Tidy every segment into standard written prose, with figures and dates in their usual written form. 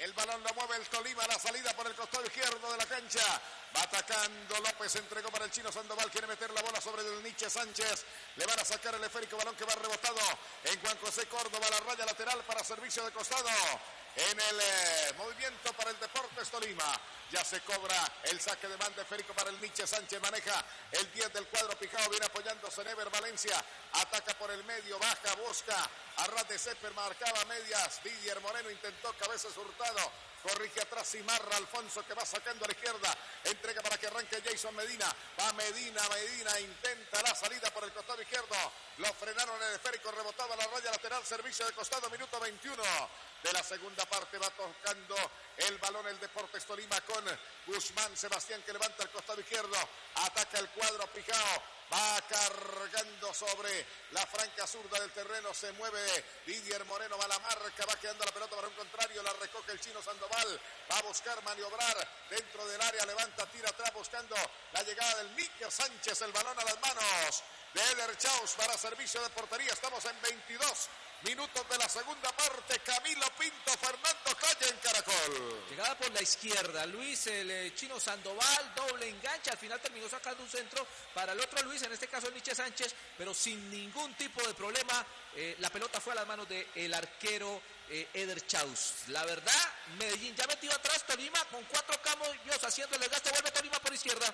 El balón lo mueve el Tolima, la salida por el costado izquierdo de la cancha. Va atacando López, entregó para el chino Sandoval, quiere meter la bola sobre el Nietzsche Sánchez. Le van a sacar el esférico, balón que va rebotado en Juan José Córdoba, la raya lateral para servicio de costado. En el movimiento para el Deportes Tolima. Ya se cobra el saque de banda esférico para el Nietzsche Sánchez. Maneja el 10 del cuadro Pijao. Viene apoyándose en Ever Valencia. Ataca por el medio. Baja, busca. A ras de césped, marcaba medias. Didier Moreno intentó cabeza Hurtado. Corrige atrás Simarra, Alfonso que va sacando a la izquierda. Entrega para que arranque Jason Medina. Va Medina intenta la salida por el costado izquierdo. Lo frenaron en el esférico, rebotaba la raya lateral, servicio de costado, minuto 21 de la segunda parte. Va tocando el balón el Deportes Tolima con Guzmán Sebastián que levanta el costado izquierdo. Ataca el cuadro Pijao. Va cargando sobre la franca zurda del terreno. Se mueve Didier Moreno, va a la marca, va quedando la pelota para un contrario. La recoge el chino Sandoval. Va a buscar maniobrar dentro del área. Levanta, tira atrás buscando la llegada del Nietzsche Sánchez. El balón a las manos de Eder Chaus para servicio de portería. Estamos en 22 minutos de la segunda parte. Camilo Pinto, Fernando Calle en Caracol. Llegada por la izquierda, Luis, el chino Sandoval, doble enganche, al final terminó sacando un centro para el otro Luis, en este caso el Nietzsche Sánchez, pero sin ningún tipo de problema. La pelota fue a las manos del arquero Eder Chaus. La verdad, Medellín ya metido atrás, Tolima con 4 cambios haciendo el desgaste, vuelve Tolima por izquierda.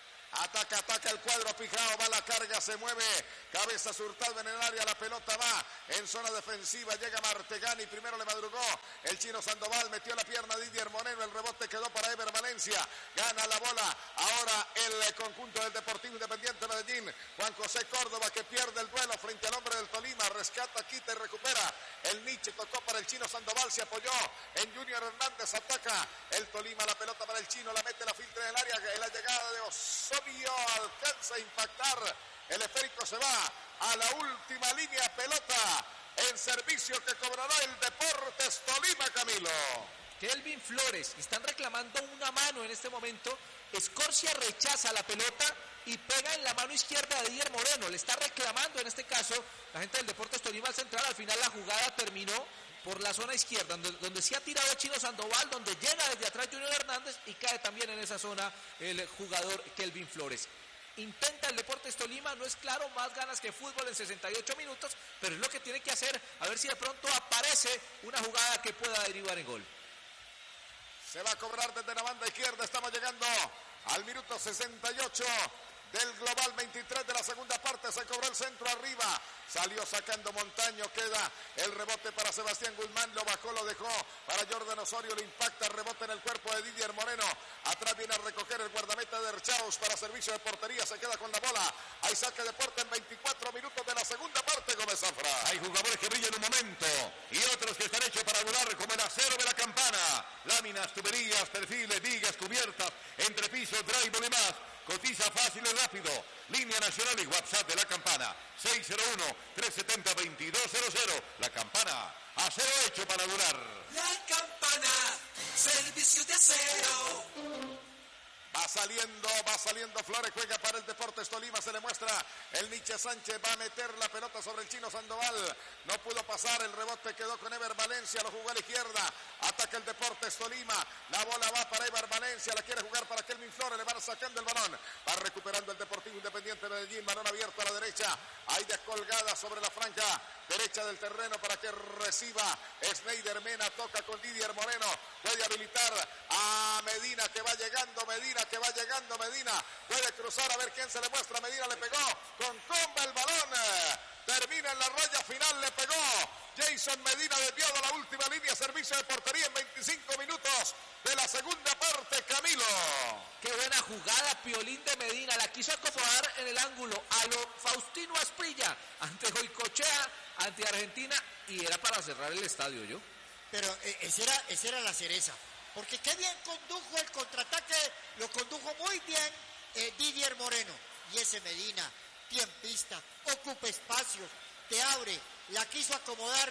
Ataca el cuadro Pijao, va la carga, se mueve, cabeza Hurtado en el área, la pelota va en zona defensiva, llega Martegani, primero le madrugó el chino Sandoval, metió la pierna Didier Moreno, el rebote quedó para Ever Valencia, gana la bola, ahora el conjunto del Deportivo Independiente Medellín, Juan José Córdoba que pierde el duelo frente al hombre del Tolima, rescata, quita y recupera, el Nietzsche tocó para el chino Sandoval, se apoyó en Junior Hernández, ataca el Tolima, la pelota para el chino, la mete, la filtra en el área, en la llegada de Osorio alcanza a impactar, el esférico se va a la última línea, pelota en servicio que cobrará el Deportes Tolima, Camilo. Kelvin Flores, están reclamando una mano en este momento, Escorcia rechaza la pelota y pega en la mano izquierda de Didier Moreno, le está reclamando en este caso la gente del Deportes Tolima al central, al final la jugada terminó por la zona izquierda, donde se ha tirado el chino Sandoval, donde llega desde atrás Junior Hernández y cae también en esa zona el jugador Kelvin Flores. Intenta el Deportes Tolima, no es claro, más ganas que fútbol en 68 minutos, pero es lo que tiene que hacer, a ver si de pronto aparece una jugada que pueda derivar en gol. Se va a cobrar desde la banda izquierda, estamos llegando al minuto 68 del global 23 de la segunda parte, se cobró el centro arriba, salió sacando Montaño, queda el rebote para Sebastián Guzmán, lo bajó, lo dejó para Jordan Osorio, le impacta, rebote en el cuerpo de Didier Moreno, atrás viene a recoger el guardameta de Erchaus para servicio de portería, se queda con la bola, hay saque de puerta en 24 minutos de la segunda parte, Gómez Zafra. Hay jugadores que brillan un momento y otros que están hechos para volar como el acero de la campana, láminas, tuberías, perfiles, vigas, cubiertas, entrepisos, drywall y más. Cotiza fácil y rápido. Línea nacional y WhatsApp de la campana. 601-370-2200. La campana. Acero hecho para durar. La campana. Servicio de acero. Va saliendo Flores, juega para el Deportes Tolima, se le muestra el Nietzsche Sánchez, va a meter la pelota sobre el chino Sandoval, no pudo pasar, el rebote quedó con Ever Valencia, lo jugó a la izquierda, ataca el Deportes Tolima, la bola va para Ever Valencia, la quiere jugar para Kelvin Flores, le van sacando el balón, va recuperando el Deportivo Independiente de Medellín, balón abierto a la derecha, hay descolgada sobre la franja derecha del terreno para que reciba Schneider Mena, toca con Didier Moreno, puede habilitar a Medina que va llegando, Medina puede cruzar a ver quién se le muestra, Medina le pegó con comba el balón, termina en la raya final, le pegó Jason Medina desviado a la última línea, servicio de portería en 25 minutos de la segunda parte, Camilo. Qué buena jugada, Piolín de Medina, la quiso acomodar en el ángulo a lo Faustino Asprilla, ante Goicoechea, ante Argentina, y era para cerrar el estadio, yo. Pero esa era la cereza, porque qué bien condujo el contraataque, lo condujo muy bien Didier Moreno, y ese Medina, tiempista, ocupa espacios, te abre, la quiso acomodar,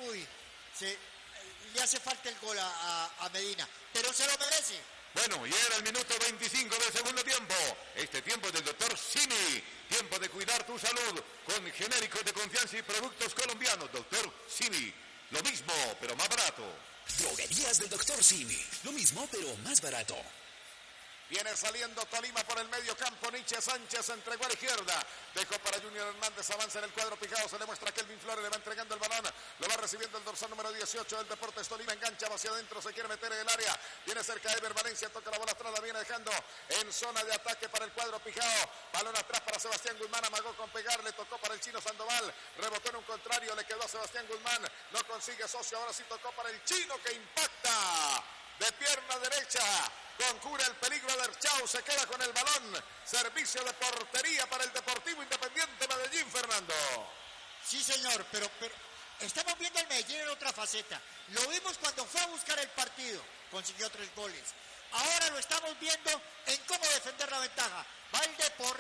le hace falta el gol a Medina, pero se lo merece. Bueno, y era el minuto 25 del segundo tiempo. Este tiempo es del doctor Simi. Tiempo de cuidar tu salud con genéricos de confianza y productos colombianos. Doctor Simi. Lo mismo, pero más barato. Droguerías del Dr. Simi. Lo mismo, pero más barato. Viene saliendo Tolima por el medio campo. Nietzsche Sánchez entregó a la izquierda. Dejó para Junior Hernández. Avanza en el cuadro picado. Se le muestra a Kelvin Flores. Le va entregando el balón. Lo va recibiendo el dorsal número 18 del Deportes Tolima. Engancha hacia adentro. Se quiere meter en el área. Viene cerca de Ever Valencia. Toca la bola atrás. La viene dejando en zona de ataque para el cuadro picado. Balón atrás para Sebastián Guzmán. Amagó con pegarle. Tocó para el chino Sandoval. Rebotó en un contrario. Le quedó a Sebastián Guzmán. No consigue socio. Ahora sí tocó para el chino que impacta de pierna derecha. Concura el peligro de Erchau, se queda con el balón. Servicio de portería para el Deportivo Independiente Medellín, Fernando. Sí, señor, pero estamos viendo al Medellín en otra faceta. Lo vimos cuando fue a buscar el partido, consiguió 3 goles. Ahora lo estamos viendo en cómo defender la ventaja. Va el Depor.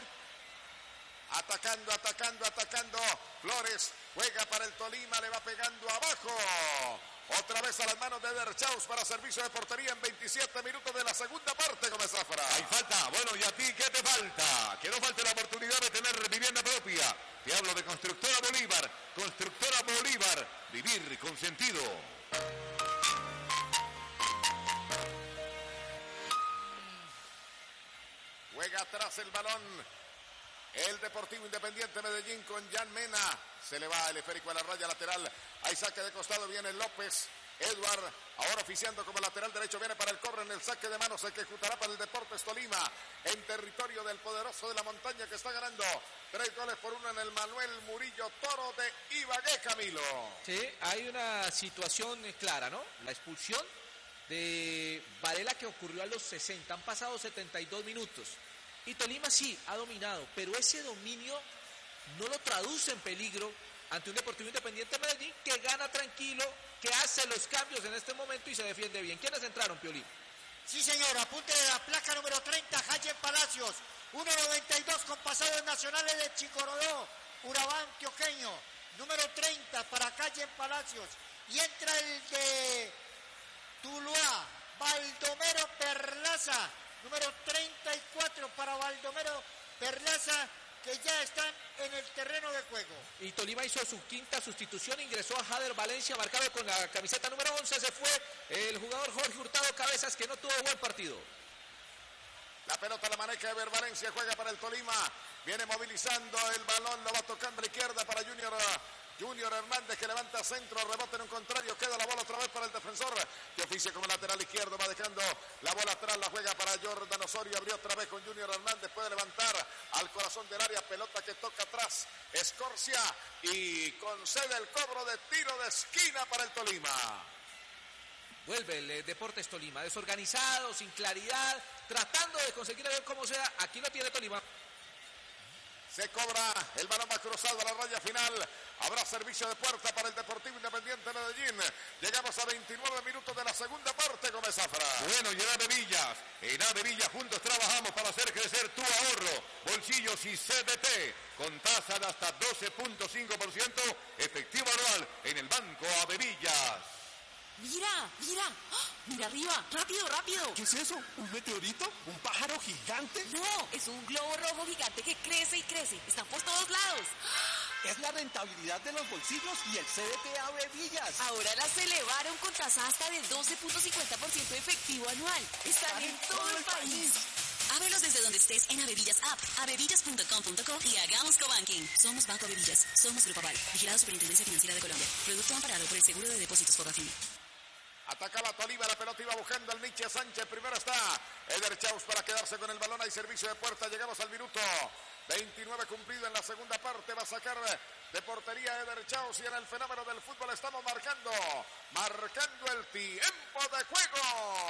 Atacando. Flores juega para el Tolima, le va pegando abajo. Otra vez a las manos de Derchaus para servicio de portería en 27 minutos de la segunda parte, Gómez Zafra. Hay falta. Bueno, ¿y a ti qué te falta? Que no falte la oportunidad de tener vivienda propia. Te hablo de Constructora Bolívar. Constructora Bolívar. Vivir con sentido. Juega atrás el balón. El Deportivo Independiente Medellín con Jan Mena. Se le va el esférico a la raya lateral. Hay saque de costado. Viene López. Edward, ahora oficiando como lateral derecho, viene para el cobro en el saque de manos, el que ejecutará para el Deportes Tolima, en territorio del poderoso de la montaña, que está ganando 3-1 en el Manuel Murillo Toro de Ibagué, Camilo. Sí, hay una situación clara, ¿no? La expulsión de Varela, que ocurrió a los 60, han pasado 72 minutos. Y Tolima sí ha dominado, pero ese dominio no lo traduce en peligro ante un Deportivo Independiente Medellín que gana tranquilo, que hace los cambios en este momento y se defiende bien. ¿Quiénes entraron, Piolín? Sí, señor, apunte de la placa número 30, Jayen Palacios, 1.92 con pasados nacionales de Chicorodó, Urabá antioqueño, número 30 para Jayen Palacios, y entra el de Tuluá, Baldomero Perlaza, número 34 para Baldomero Perlaza, que ya están en el terreno de juego. Y Tolima hizo su quinta sustitución, ingresó a Jader Valencia, marcado con la camiseta número 11, se fue el jugador Jorge Hurtado Cabezas, que no tuvo buen partido. La pelota la maneja Ever Valencia, juega para el Tolima, viene movilizando el balón, lo va tocando a la izquierda para Junior Hernández, que levanta centro, rebote en un contrario, queda la bola otra vez para el defensor, que oficia como lateral izquierdo, va dejando la bola atrás, la juega para Jordan Osorio, abrió otra vez con Junior Hernández, puede levantar al corazón del área, pelota que toca atrás, Escorcia, y concede el cobro de tiro de esquina para el Tolima. Vuelve el Deportes Tolima, desorganizado, sin claridad, tratando de conseguir a ver cómo sea, aquí lo tiene Tolima. Se cobra, el balón va cruzado a la raya final. Habrá servicio de puerta para el Deportivo Independiente Medellín. Llegamos a 29 minutos de la segunda parte, Gómez Zafra. Bueno, y en Adevillas juntos trabajamos para hacer crecer tu ahorro, bolsillos y CDT, con tasa de hasta 12.5% efectivo anual en el Banco Adevillas. Mira, ¡ah! Mira arriba, rápido. ¿Qué es eso? ¿Un meteorito? ¿Un pájaro gigante? No, es un globo rojo gigante que crece y crece, está por todos lados. Es la rentabilidad de los bolsillos y el CDT Adevillas. Ahora las elevaron con tasa hasta del 12.50% efectivo anual. Están en todo el país. Ábrelos desde donde estés en Adevillas App, adevillas.com.co y hagamos cobanking. Somos Banco Adevillas, somos Grupo Aval, vigilado Superintendencia Financiera de Colombia. Producto amparado por el Seguro de Depósitos por Bafin. Atacaba Tolima, la pelota iba buscando al Nietzsche Sánchez. Primero está Eder Chaus para quedarse con el balón. Hay servicio de puerta. Llegamos al minuto 29 cumplido en la segunda parte. Va a sacar de portería Eder Chaus. Y en el fenómeno del fútbol estamos marcando el tiempo de juego.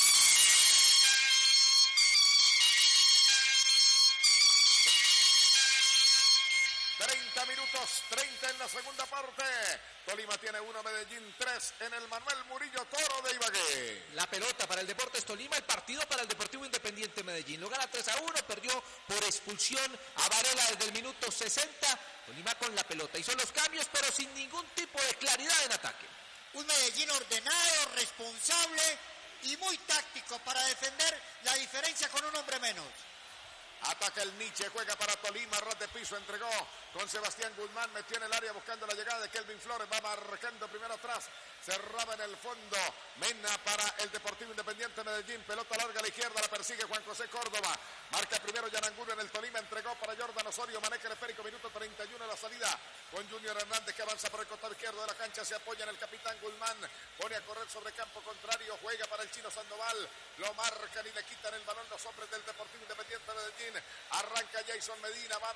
30 minutos, 30 en la segunda parte. Tolima tiene 1, Medellín 3 en el Manuel Murillo Toro de Ibagué. La pelota para el Deportes Tolima, el partido para el Deportivo Independiente Medellín. Lo gana 3-1, perdió por expulsión a Varela desde el minuto 60. Tolima con la pelota. Hizo los cambios, pero sin ningún tipo de claridad en ataque. Un Medellín ordenado, responsable y muy táctico para defender la diferencia con un hombre menos. Ataca el Nietzsche, juega para Tolima, ras de piso, entregó con Sebastián Guzmán, metió en el área buscando la llegada de Kelvin Flores, va marcando primero atrás, cerraba en el fondo, Mena para el Deportivo Independiente Medellín, pelota larga a la izquierda, la persigue Juan José Córdoba, marca primero Yanangulo en el Tolima, entregó para Jordan Osorio, maneja el esférico, minuto 31 la salida, con Junior Hernández que avanza por el costado izquierdo de la cancha, se apoya en el capitán Guzmán, pone a correr sobre campo contrario, juega para el Chino Sandoval, lo marcan y le quitan el balón los hombres del Deportivo Independiente Medellín, arranca Jason Medina, va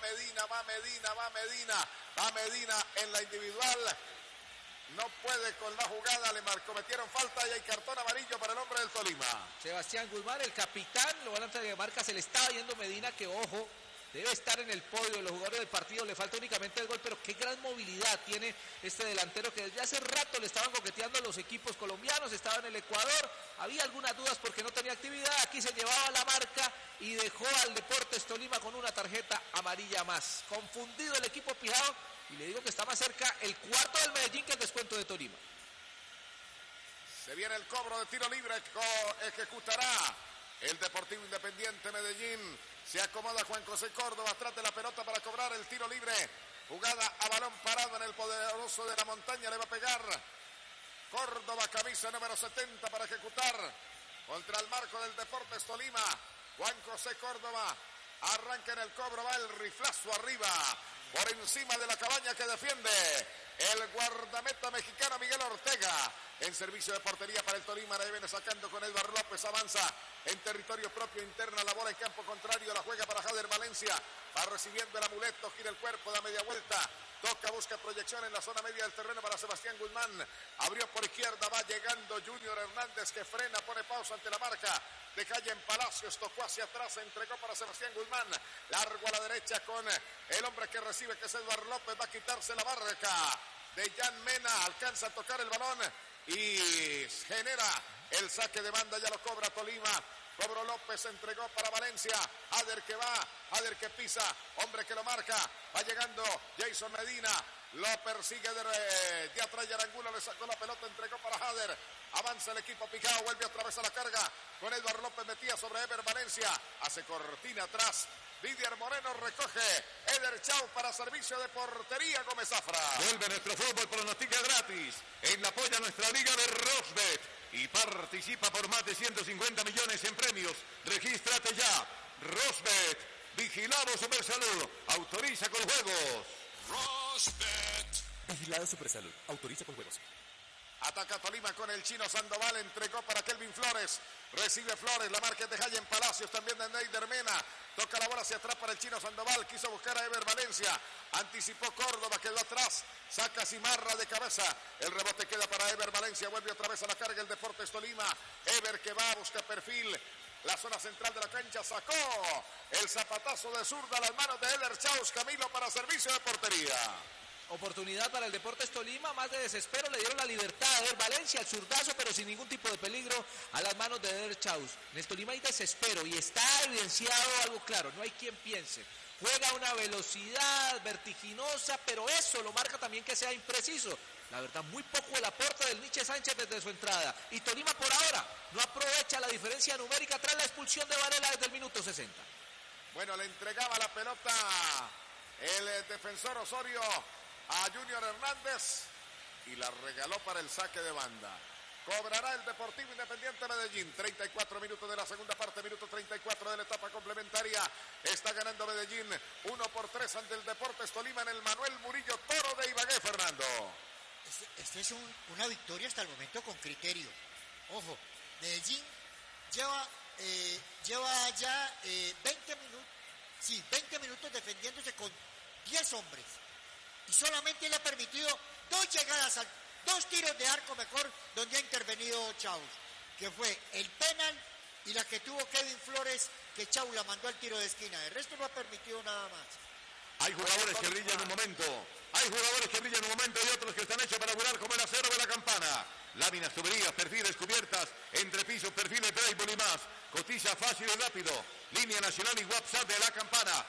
Medina en la individual, no puede con la jugada, cometieron falta y hay cartón amarillo para el hombre del Tolima. Sebastián Guzmán, el capitán, lo van a traer de marca, se le estaba yendo Medina, que ojo, debe estar en el podio de los jugadores del partido, le falta únicamente el gol, pero qué gran movilidad tiene este delantero que desde hace rato le estaban coqueteando los equipos colombianos, estaba en el Ecuador, había algunas dudas porque no tenía actividad, aquí se llevaba la marca y dejó al Deportes Tolima con una tarjeta amarilla más. Confundido el equipo pijao y le digo que está más cerca el cuarto del Medellín que el descuento de Tolima. Se viene el cobro de tiro libre, ejecutará el Deportivo Independiente Medellín. Se acomoda Juan José Córdoba atrás de la pelota para cobrar el tiro libre. Jugada a balón parado en el poderoso de la montaña. Le va a pegar Córdoba, camisa número 70 para ejecutar contra el marco del Deportes Tolima. Juan José Córdoba arranca en el cobro, va el riflazo arriba por encima de la cabaña que defiende el guardameta mexicano Miguel Ortega. En servicio de portería para el Tolima, la viene sacando con Edward López, avanza en territorio propio, interna la bola en campo contrario, la juega para Jader Valencia, va recibiendo el amuleto, gira el cuerpo, da media vuelta, toca, busca proyección en la zona media del terreno para Sebastián Guzmán, abrió por izquierda, va llegando Junior Hernández que frena, pone pausa ante la marca de Calle en Palacios, tocó hacia atrás, entregó para Sebastián Guzmán, largo a la derecha con el hombre que recibe que es Edward López, va a quitarse la marca de Jan Mena, alcanza a tocar el balón y genera el saque de banda, ya lo cobra Tolima. Cobro López, entregó para Valencia, Ader que va, Ader que pisa, hombre que lo marca, va llegando Jason Medina, lo persigue de atrás Yarangulo, le sacó la pelota, entregó para Ader, avanza el equipo picado, vuelve otra vez a la carga, con Edward López metía sobre Ever Valencia, hace cortina atrás, Didier Moreno recoge, Eder Chau para servicio de portería Gómez Zafra. Vuelve nuestro fútbol, pronostica gratis en la apoya nuestra liga de Rosbet y participa por más de 150 millones en premios. Regístrate ya. Rosbet, vigilado Supersalud, autoriza con juegos. Rosbet. Vigilado Supersalud, autoriza con juegos. Ataca Tolima con el Chino Sandoval, entregó para Kelvin Flores, recibe Flores, la marca de Jayen Palacios, también de Neider Mena, toca la bola hacia atrás para el Chino Sandoval, quiso buscar a Ever Valencia, anticipó Córdoba, quedó atrás, saca Cimarra de cabeza, el rebote queda para Ever Valencia, vuelve otra vez a la carga el Deportes Tolima, Ever que va, busca perfil, la zona central de la cancha, sacó el zapatazo de zurda a las manos de Eder Chaus, Camilo para servicio de portería. Oportunidad para el Deportes Tolima, más de desespero, le dieron la libertad a Eder Valencia, el zurdazo, pero sin ningún tipo de peligro a las manos de Eder Chaus. En el Tolima hay desespero y está evidenciado algo claro, no hay quien piense. Juega a una velocidad vertiginosa, pero eso lo marca también que sea impreciso. La verdad, muy poco el aporte del Nietzsche Sánchez desde su entrada. Y Tolima por ahora no aprovecha la diferencia numérica tras la expulsión de Varela desde el minuto 60. Bueno, le entregaba la pelota el defensor Osorio a Junior Hernández y la regaló para el saque de banda. Cobrará el Deportivo Independiente Medellín. 34 minutos de la segunda parte, minuto 34 de la etapa complementaria. Está ganando Medellín 1-3 ante el Deportes Tolima en el Manuel Murillo Toro de Ibagué, Fernando. Este es una victoria hasta el momento con criterio. Ojo, Medellín lleva ya 20 minutos defendiéndose con 10 hombres. Y solamente le ha permitido 2 llegadas, 2 tiros de arco mejor, donde ha intervenido Chaus, que fue el penal y la que tuvo Kevin Flores, que Chaus la mandó al tiro de esquina. El resto no ha permitido nada más. Hay jugadores que brillan un momento. Hay jugadores que brillan un momento y otros que están hechos para volar como el acero de la campana. Láminas, tuberías, perfiles, cubiertas, entrepisos, perfiles, drywall y más. Cotiza fácil y rápido. Línea nacional y WhatsApp de la campana.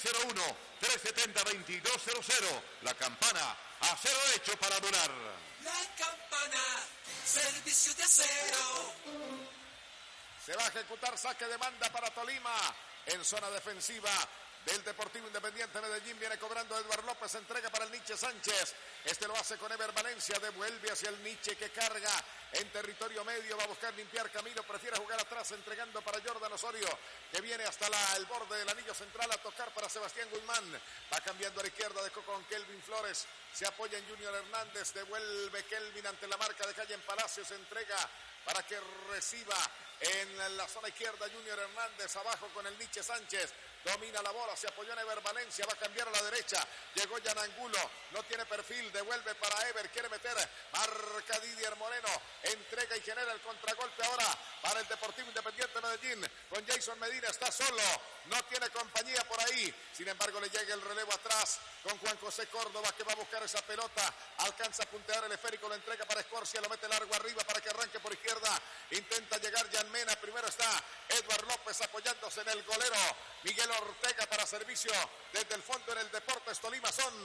601-370-2200. La campana, acero hecho para volar. La campana, servicio de acero. Se va a ejecutar saque de banda para Tolima. En zona defensiva del Deportivo Independiente Medellín. Viene cobrando Eduardo López, entrega para el Nietzsche Sánchez. Este lo hace con Ever Valencia, devuelve hacia el Nietzsche que carga en territorio medio, va a buscar limpiar camino, prefiere jugar atrás, entregando para Jordan Osorio, que viene hasta el borde del anillo central a tocar para Sebastián Guzmán. Va cambiando a la izquierda, dejó con Kelvin Flores, se apoya en Junior Hernández, devuelve Kelvin ante la marca de Calle en Palacios, entrega para que reciba en la zona izquierda Junior Hernández, abajo con el Nietzsche Sánchez, domina la bola, se apoyó en Ever Valencia, va a cambiar a la derecha, llegó Jan Angulo, no tiene perfil, devuelve para Ever, quiere meter, marca Didier Moreno, entrega y genera el contragolpe ahora para el Deportivo Independiente Medellín, con Jason Medina, está solo, no tiene compañía por ahí, sin embargo le llega el relevo atrás con Juan José Córdoba, que va a buscar esa pelota, alcanza a puntear el esférico, lo entrega para Escorcia, lo mete largo arriba para que arranque por izquierda, intenta llegar Jan Mena, primero está Eduardo López apoyándose en el golero Miguel Ortega para servicio desde el fondo en el Deportes Tolima. Son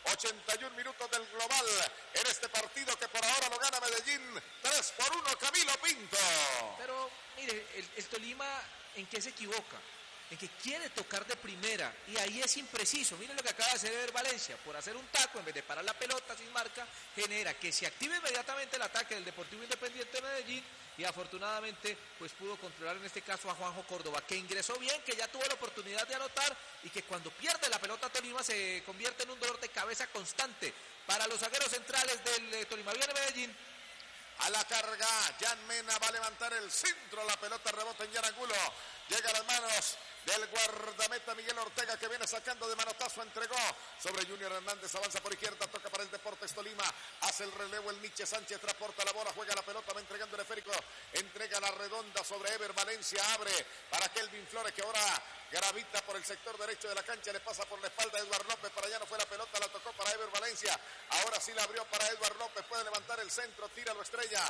81 minutos del global en este partido que por ahora lo gana Medellín 3-1, Camilo Pinto. Pero mire, el Tolima, ¿en qué se equivoca? En que quiere tocar de primera y ahí es impreciso. Miren lo que acaba de hacer Ever Valencia, por hacer un taco en vez de parar la pelota sin marca, genera que se active inmediatamente el ataque del Deportivo Independiente de Medellín y afortunadamente pues pudo controlar en este caso a Juanjo Córdoba, que ingresó bien, que ya tuvo la oportunidad de anotar y que cuando pierde la pelota Tolima se convierte en un dolor de cabeza constante para los zagueros centrales del Tolima. Viene Medellín. A la carga, Jan Mena va a levantar el centro, la pelota rebota en Jan Angulo, llega a las manos del guardameta Miguel Ortega, que viene sacando de manotazo, entregó sobre Junior Hernández, avanza por izquierda, toca para el Deportes Tolima, hace el relevo el Nietzsche Sánchez, transporta la bola, juega la pelota, va entregando el esférico, entrega la redonda sobre Ever Valencia, abre para Kelvin Flores, que ahora gravita por el sector derecho de la cancha, le pasa por la espalda a Eduardo López, para allá no fue la pelota, la tocó para Ever Valencia, ahora sí la abrió para Eduardo López, puede levantar el centro, tira lo estrella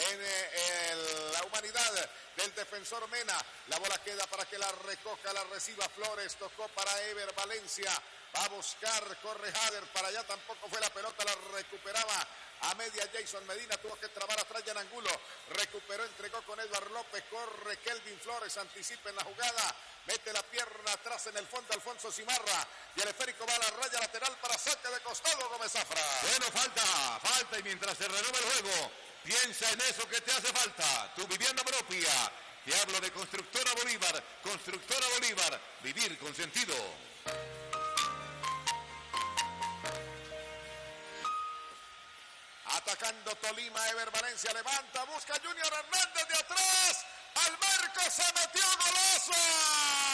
en la humanidad del defensor Mena, la bola queda para que la recoja, la reciba Flores, tocó para Ever Valencia, va a buscar, corre Hader, para allá tampoco fue la pelota, la recuperaba a media Jason Medina, tuvo que trabar atrás Jan Angulo, recuperó, entregó con Eduardo López, corre Kelvin Flores, anticipa en la jugada, mete la pierna atrás en el fondo Alfonso Cimarra, y el esférico va a la raya lateral para saque de costado Gómez Zafra. Bueno, falta, y mientras se renueva el juego, piensa en eso que te hace falta, tu vivienda propia. Te hablo de Constructora Bolívar, vivir con sentido. Atacando Tolima, Ever Valencia levanta, busca Junior Hernández de atrás, al marco se metió, golazo.